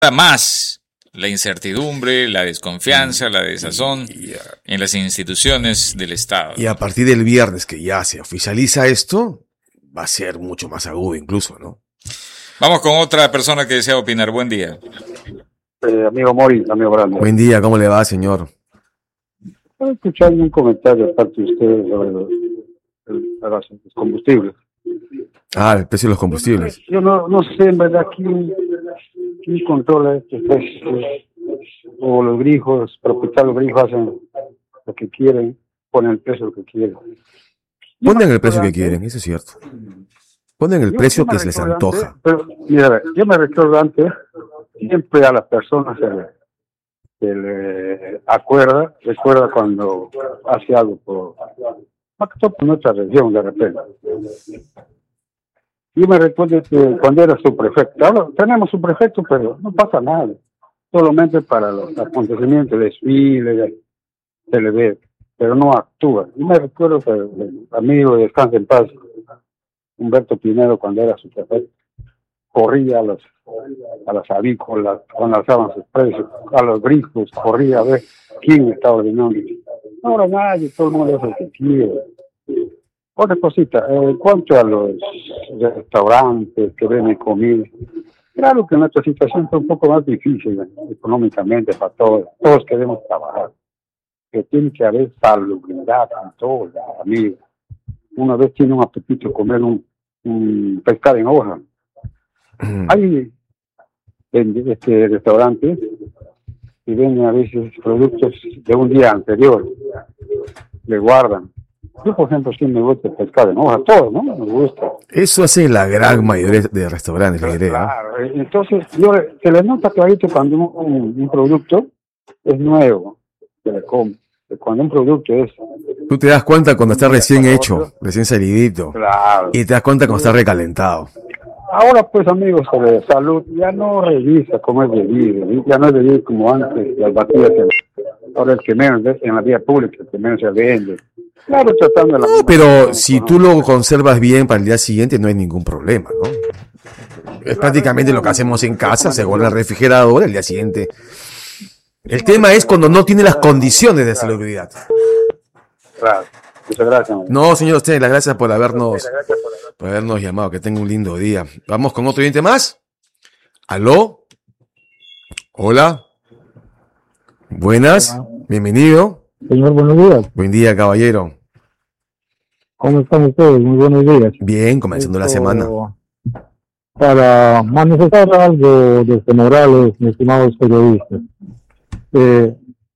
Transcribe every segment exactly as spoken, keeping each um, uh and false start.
más la incertidumbre, la desconfianza, la desazón en las instituciones del Estado. Y a partir del viernes que ya se oficializa esto, va a ser mucho más agudo incluso, ¿no? Vamos con otra persona que desea opinar. Buen día. Eh, amigo Mori, amigo Brando. Buen día, ¿cómo le va, señor? He escuchado un comentario de parte de ustedes sobre los, el, los combustibles. Ah, el precio de los combustibles. Yo no, no sé en verdad quién, quién controla estos precios, o los grijos, propietarios los grijos hacen lo que quieren, ponen el precio lo que quieren. Ponen el precio que quieren, eso es cierto. Ponen el precio que se les antoja. Pero, mira, yo me recuerdo antes, siempre a las personas se le, se le acuerda, recuerda cuando hace algo por, más que todo por nuestra región de repente. Yo me recuerdo que cuando era subprefecto, ahora tenemos subprefecto, pero no pasa nada, solamente para los acontecimientos, desfiles, se le ve, pero no actúa. Yo me recuerdo que el amigo de Descansa en Paz, Humberto Pinedo, cuando era subprefecto, corría a los a las avícolas, cuando alzaban sus precios, a los grijos, corría a ver quién estaba ordenando. Ahora nadie, todo el mundo hace lo que quiere. Otra cosita, eh, en cuanto a los restaurantes que venden comida, claro que nuestra situación está un poco más difícil eh, económicamente para todos, todos queremos trabajar, que tiene que haber salubridad en todo, amigo. Una vez tiene un apetito comer un, un pescado en hoja. Hay en este restaurante que venden a veces productos de un día anterior, le guardan. Yo, por ejemplo, sí me gusta el pescado en hoja, todo, ¿no? Me gusta. Eso hace la gran mayoría de restaurantes, la idea. Claro, entonces yo, se le nota clarito cuando un, un, un producto es nuevo, se le come. Cuando un producto es... Tú te das cuenta cuando está recién hecho, recién salidito. Claro. Y te das cuenta cuando está recalentado. Ahora, pues, amigos, sobre salud, ya no revisa cómo es bebido, ya no es bebido como antes, las batidas, ahora el que menos, en la vía pública, el que menos se vende. Claro, tratando de la... No, pero si tú lo conservas bien para el día siguiente, no hay ningún problema, ¿no? Es prácticamente lo que hacemos en casa, se guarda el refrigerador, el día siguiente. El tema es cuando no tiene las condiciones de salubridad. Claro, muchas gracias. No, señor, usted, las gracias por habernos, por habernos llamado, que tenga un lindo día. Vamos con otro oyente más. ¿Aló? Hola. Buenas, bienvenido. Señor, buenos días. Buen día, caballero. ¿Cómo están ustedes? Muy buenos días. Bien, comenzando la semana. Para manifestar algo desde Morales, mis estimados periodistas. Eh,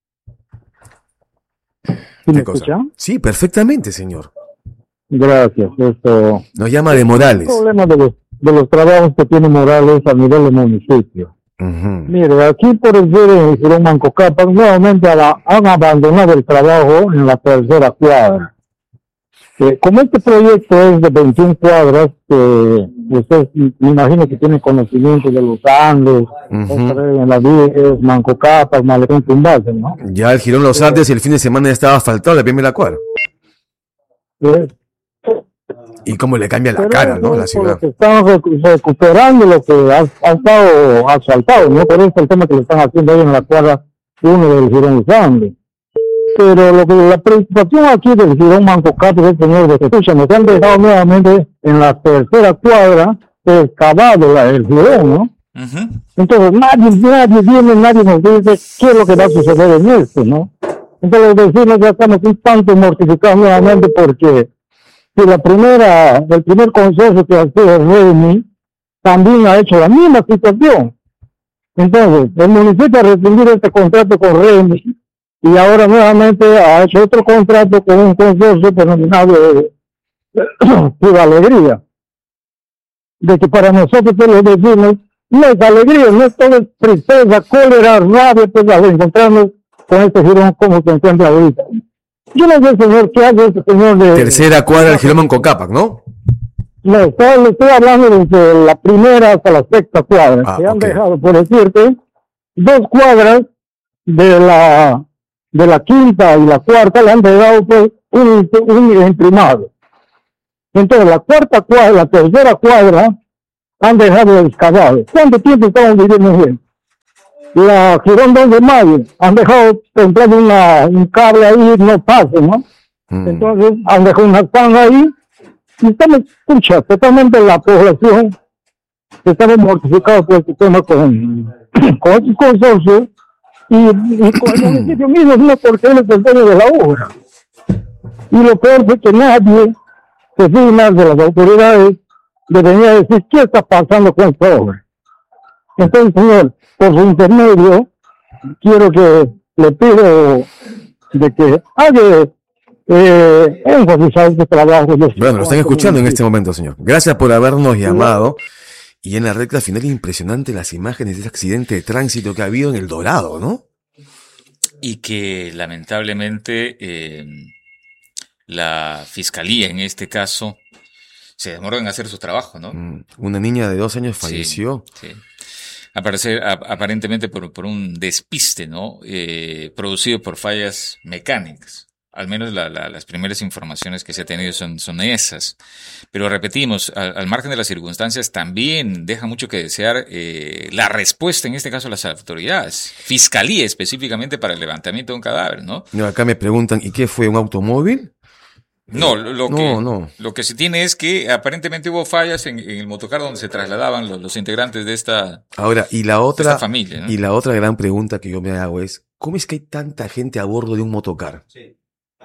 ¿Sí me escuchan? Sí, perfectamente, señor. Gracias. Esto, Nos llama de Morales. El problema de los, de los trabajos que tiene Morales a nivel del municipio. Uh-huh. Mire, aquí por el sur en Mancocapac nuevamente la, han abandonado el trabajo en la tercera cuadra. Eh, como este proyecto es de veintiuna cuadras, eh, usted me imagino que tiene conocimiento de los Andes, uh-huh. en las vías, Mancocapac, Malecón, Tumbase, ¿no? Ya el Girón Los Andes el fin de semana ya estaba asfaltado la primera cuadra. Eh, Y cómo le cambia la cara, ¿no? La ciudad. Están recuperando lo que ha, ha estado asfaltado, ¿no? Por eso el tema que le están haciendo ahí en la cuadra uno del Girón Los Andes. Pero lo que la preocupación aquí del Girón Mancocapac es, señor, de que escucha, nos han dejado nuevamente en la tercera cuadra excavado la, el Girón, ¿no? Uh-huh. Entonces nadie, nadie viene, nadie nos dice qué es lo que va a suceder en esto, ¿no? Entonces los vecinos ya estamos un tanto mortificados nuevamente porque si la primera, el primer consorcio que hace Remy también ha hecho la misma situación. Entonces, el municipio ha rescindido este contrato con Remy y ahora nuevamente ha hecho otro contrato con un consorcio denominado de Pura Alegría. De que para nosotros los vecinos no es alegría, no es todo tristeza, cólera, rabia, pues al encontrarnos con este Girón como se encuentra ahorita. Yo no sé, señor, qué hace este señor de... Tercera cuadra del Girón Mancocapac, ¿no? No, estoy, le estoy hablando desde la primera hasta la sexta cuadra. Ah, que han okay. dejado, por decirte, dos cuadras de la de la quinta y la cuarta le han dejado pues, un, un imprimado. Entonces, la cuarta cuadra, la tercera cuadra, han dejado excavado. ¿Cuánto tiempo estamos viviendo bien? la Girón dos de Mayo, han dejado templado una, un cable ahí, no pase, ¿no? Mm. Entonces han dejado una zanja ahí, y estamos, escucha, totalmente la población, estamos mortificados por este tema con, con estos consorcios, y, y con el municipio mismo, no porque él es el dueño de la obra. Y lo peor es que nadie se digna de las autoridades de venir a decir qué está pasando con esta obra. Entonces, señor, por su intermedio, quiero que le pido de que haga eh, énfasis a este trabajo. Bueno, lo están escuchando en este momento, señor. Gracias por habernos llamado. Y en la recta final, impresionante las imágenes de ese accidente de tránsito que ha habido en El Dorado, ¿no? Y que lamentablemente eh, la fiscalía, en este caso, se demoró en hacer su trabajo, ¿no? Una niña de dos años falleció. Sí, sí. Aparecer, a, aparentemente por, por un despiste, ¿no? Eh, producido por fallas mecánicas. Al menos la, la, las primeras informaciones que se ha tenido son, son esas. Pero repetimos, al, al margen de las circunstancias, también deja mucho que desear eh, la respuesta, en este caso, de las autoridades. Fiscalía, específicamente para el levantamiento de un cadáver, ¿no? No, acá me preguntan, ¿y qué fue, un automóvil? No, lo, lo, no, que, no. lo que se tiene es que aparentemente hubo fallas en, en el motocar donde se trasladaban los, los integrantes de esta, Ahora, y la otra, esta familia, ¿no? Y la otra gran pregunta que yo me hago es, ¿cómo es que hay tanta gente a bordo de un motocar? Sí.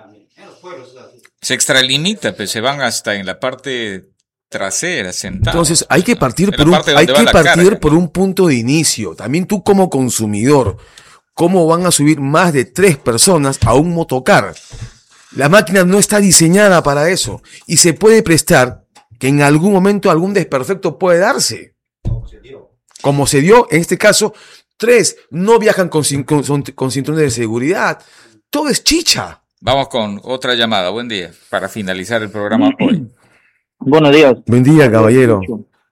Se extralimita, pues se van hasta en la parte trasera, sentados. Entonces hay que partir, por un, hay que partir carga, por un punto de inicio. También tú como consumidor, ¿cómo van a subir más de tres personas a un motocar? La máquina no está diseñada para eso. Y se puede prestar que en algún momento algún desperfecto puede darse. Como se dio en este caso, tres no viajan con, con, con cinturones de seguridad. Todo es chicha. Vamos con otra llamada. Buen día. Para finalizar el programa hoy. Buenos días. Buen día, caballero.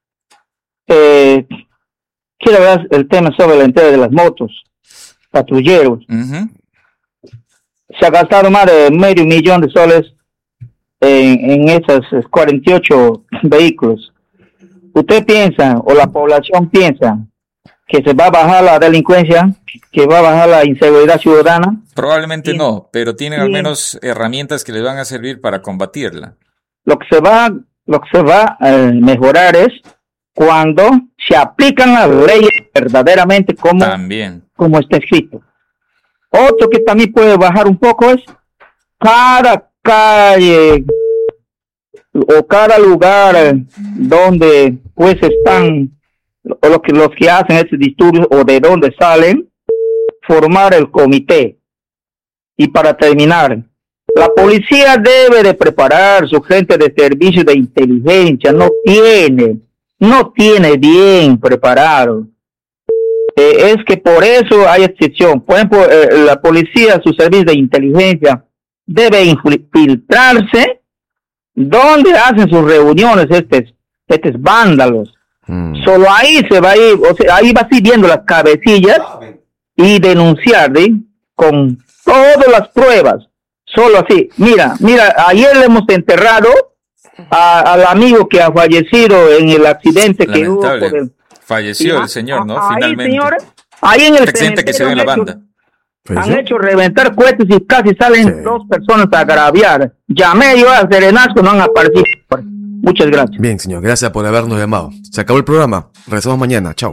Eh, quiero ver el tema sobre la entrega de las motos, patrulleros. Uh-huh. Se ha gastado más de medio millón de soles en, en esos cuarenta y ocho vehículos. ¿Usted piensa, o la población piensa, que se va a bajar la delincuencia, que va a bajar la inseguridad ciudadana? Probablemente sí. No, pero tienen sí. al menos herramientas que les van a servir para combatirla. Lo que se va, lo que se va a mejorar es cuando se aplican las leyes verdaderamente como, también. como está escrito. Otro que también puede bajar un poco es cada calle o cada lugar donde pues están o los que, los que hacen estos disturbios o de dónde salen, formar el comité. Y para terminar, la policía debe de preparar su gente de servicio de inteligencia, no tiene, no tiene bien preparado. Eh, es que por eso hay excepción. Por ejemplo, eh, la policía, su servicio de inteligencia, debe infiltrarse donde hacen sus reuniones estos, estos vándalos. Mm. Solo ahí se va a ir, o sea, ahí va a ir viendo las cabecillas y denunciar, ¿sí? Con todas las pruebas. Solo así. Mira, mira, ayer le hemos enterrado a, al amigo que ha fallecido en el accidente lamentable. Que hubo por el... Falleció el señor, ¿no? Ahí, Finalmente. Señores, ahí en el, el accidente que se dio en la banda. Hecho, han hecho reventar cohetes y casi salen sí. dos personas a agraviar. Llamé yo a Serenazgo, no han aparecido. Muchas gracias. Bien, señor, gracias por habernos llamado. Se acabó el programa. Regresamos mañana. Chao.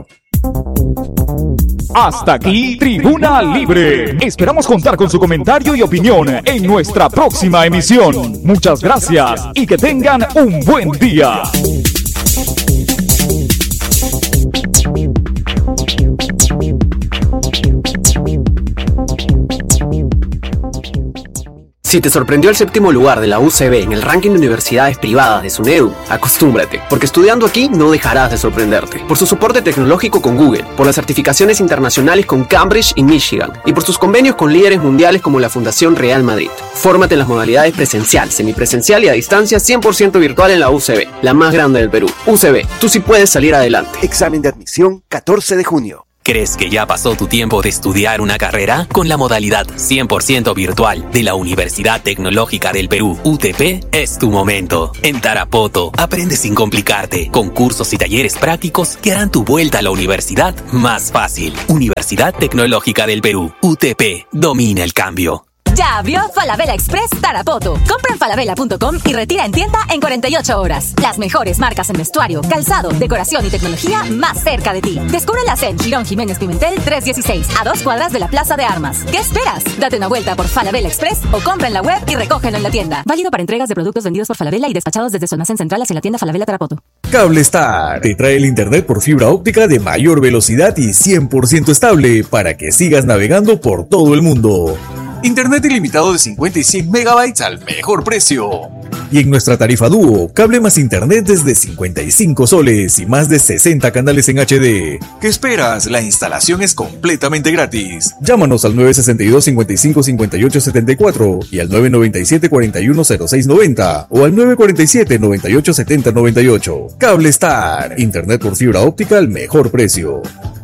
Hasta aquí, Tribuna Libre. Esperamos contar con su comentario y opinión en nuestra próxima emisión. Muchas gracias y que tengan un buen día. Si te sorprendió el séptimo lugar de la U C B en el ranking de universidades privadas de SUNEDU, acostúmbrate, porque estudiando aquí no dejarás de sorprenderte. Por su soporte tecnológico con Google, por las certificaciones internacionales con Cambridge y Michigan, y por sus convenios con líderes mundiales como la Fundación Real Madrid. Fórmate en las modalidades presencial, semipresencial y a distancia cien por ciento virtual en la U C B, la más grande del Perú. U C B, tú sí puedes salir adelante. Examen de admisión catorce de junio. ¿Crees que ya pasó tu tiempo de estudiar una carrera? Con la modalidad cien por ciento virtual de la Universidad Tecnológica del Perú, U T P, es tu momento. En Tarapoto, aprende sin complicarte, con cursos y talleres prácticos que harán tu vuelta a la universidad más fácil. Universidad Tecnológica del Perú, U T P, domina el cambio. Ya abrió Falabella Express Tarapoto. Compra en falabella punto com y retira en tienda en cuarenta y ocho horas. Las mejores marcas en vestuario, calzado, decoración y tecnología más cerca de ti. Descúbrelas en Girón Jiménez Pimentel trescientos dieciséis, a dos cuadras de la Plaza de Armas. ¿Qué esperas? Date una vuelta por Falabella Express o compra en la web y recógelo en la tienda. Válido para entregas de productos vendidos por Falabella y despachados desde su almacén central hacia la tienda Falabella Tarapoto. Cablestar te trae el internet por fibra óptica de mayor velocidad y cien por ciento estable para que sigas navegando por todo el mundo. Internet ilimitado de cincuenta y cien megabytes al mejor precio. Y en nuestra tarifa dúo, cable más internet desde cincuenta y cinco soles y más de sesenta canales en H D. ¿Qué esperas? La instalación es completamente gratis. Llámanos al nueve seis dos, cincuenta y cinco, cincuenta y ocho setenta y cuatro y al nueve nueve siete, cuarenta y uno cero seis noventa o al nueve cuatro siete, noventa y ocho setenta noventa y ocho. Cablestar, internet por fibra óptica al mejor precio.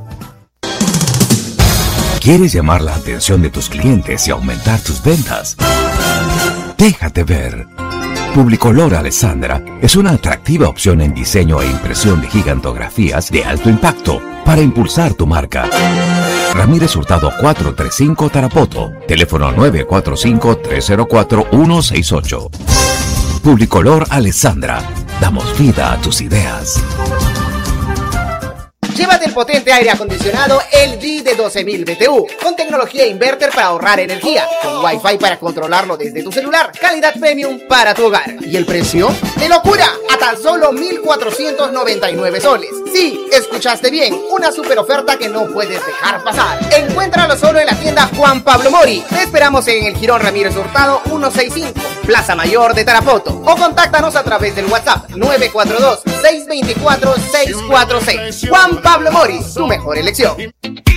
¿Quieres llamar la atención de tus clientes y aumentar tus ventas? Déjate ver. Publicolor Alessandra es una atractiva opción en diseño e impresión de gigantografías de alto impacto para impulsar tu marca. Ramírez Hurtado cuatrocientos treinta y cinco Tarapoto. Teléfono nueve cuatro cinco, tres cero cuatro, uno seis ocho. Publicolor Alessandra. Damos vida a tus ideas. Llévate el potente aire acondicionado L G de doce mil B T U, con tecnología inverter para ahorrar energía, con Wi-Fi para controlarlo desde tu celular, calidad premium para tu hogar. ¿Y el precio? ¡De locura! A tan solo mil cuatrocientos noventa y nueve soles. Sí, escuchaste bien, una super oferta que no puedes dejar pasar. Encuéntralo solo en la tienda Juan Pablo Mori. Te esperamos en el Girón Ramírez Hurtado ciento sesenta y cinco, Plaza Mayor de Tarapoto. O contáctanos a través del WhatsApp nueve cuatro dos, seis dos cuatro, seis cuatro seis. Juan Pablo Mori, tu mejor elección.